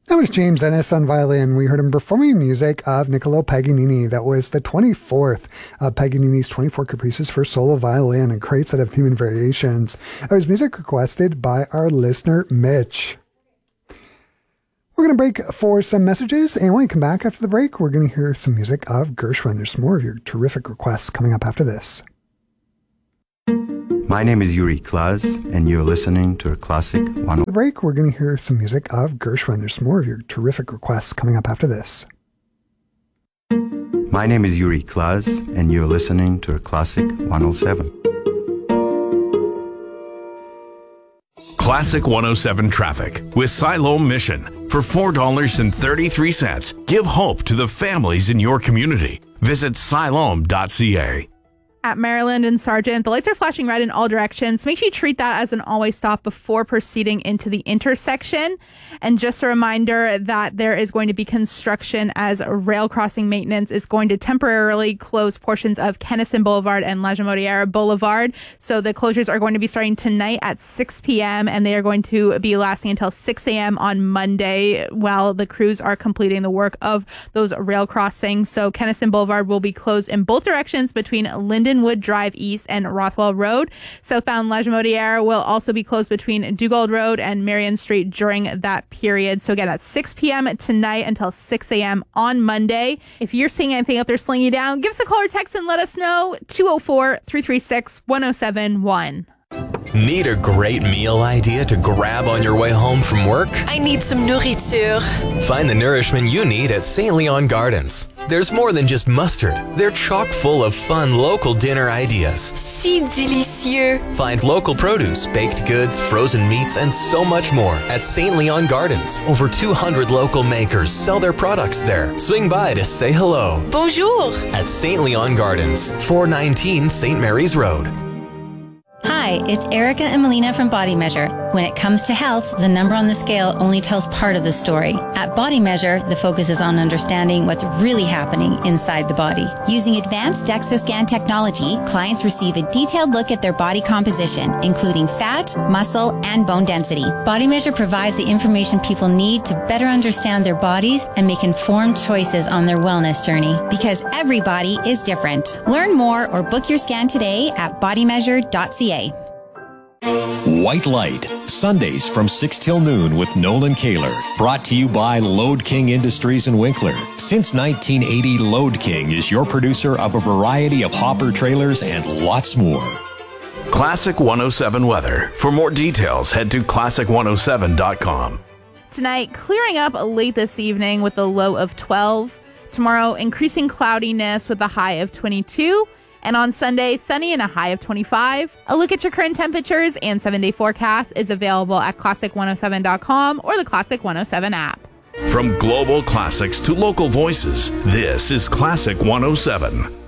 That was James Ennis on violin. We heard him performing music of Niccolò Paganini. That was the 24th of Paganini's 24 Caprices for solo violin and great set of human variations. That was music requested by our listener, Mitch. We're going to break for some messages, and when we come back after the break, we're going to hear some music of Gershwin. There's more of your terrific requests coming up after this. My name is Yuri Klaz, and you're listening to a Classic 101. The break, we're going to hear some music of Gershwin. There's more of your terrific requests coming up after this. My name is Yuri Klaz, and you're listening to a Classic 107. Classic 107 Traffic with Siloam Mission. For $4.33, give hope to the families in your community. Visit siloam.ca. At Maryland and Sargent, the lights are flashing red in all directions. Make sure you treat that as an always stop before proceeding into the intersection. And just a reminder that there is going to be construction as rail crossing maintenance is going to temporarily close portions of Kennison Boulevard and La Jamodière Boulevard. So the closures are going to be starting tonight at 6 p.m. and they are going to be lasting until 6 a.m. on Monday while the crews are completing the work of those rail crossings. So Kennison Boulevard will be closed in both directions between Lindenwood Drive East and Rothwell Road. Southbound La Jamodière will also be closed between Dugald Road and Marion Street during that period. So again, that's 6 p.m. tonight until 6 a.m. on Monday. If you're seeing anything out there slowing you down, give us a call or text and let us know. 204-336-1071. Need a great meal idea to grab on your way home from work? I need some nourriture. Find the nourishment you need at St. Leon Gardens. There's more than just mustard. They're chock full of fun local dinner ideas. Si délicieux. Find local produce, baked goods, frozen meats, and so much more at St. Leon Gardens. Over 200 local makers sell their products there. Swing by to say hello. Bonjour. At St. Leon Gardens, 419 St. Mary's Road. Hi, it's Erica and Melina from Body Measure. When it comes to health, the number on the scale only tells part of the story. At Body Measure, the focus is on understanding what's really happening inside the body. Using advanced DEXA scan technology, clients receive a detailed look at their body composition, including fat, muscle, and bone density. Body Measure provides the information people need to better understand their bodies and make informed choices on their wellness journey. Because every body is different. Learn more or book your scan today at bodymeasure.ca. White Light, Sundays from 6 till noon with Nolan Kaler. Brought to you by Load King Industries in Winkler. Since 1980, Load King is your producer of a variety of hopper trailers and lots more. Classic 107 weather. For more details, head to classic107.com. Tonight, clearing up late this evening with a low of 12. Tomorrow, increasing cloudiness with a high of 22. And on Sunday, sunny and a high of 25. A look at your current temperatures and 7-day forecast is available at classic107.com or the Classic 107 app. From global classics to local voices, this is Classic 107.